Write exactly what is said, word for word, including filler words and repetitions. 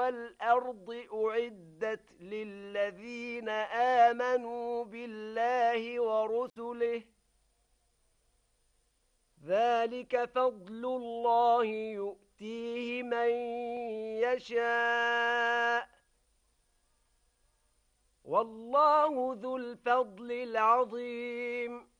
والأرض أعدت للذين آمنوا بالله ورسله ذلك فضل الله يؤتيه من يشاء والله ذو الفضل العظيم